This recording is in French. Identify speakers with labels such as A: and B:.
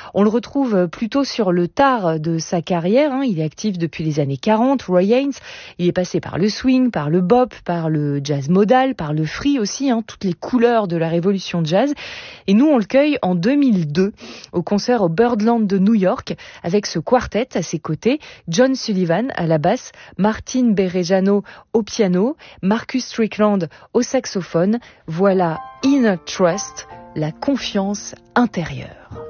A: On le retrouve plutôt sur le tard de sa carrière. Il est actif depuis les années 40, Roy Haynes. Il est passé par le swing, par le bop, par le jazz modal, par le free aussi, toutes les couleurs de la révolution jazz. Et nous, on le cueille en 2002 au concert au Birdland de New York avec ce quartet à ses côtés, John Sullivan à la basse, Martin Berejano au piano, Marcus Strickland au saxophone. Voilà Inner Trust, la confiance intérieure.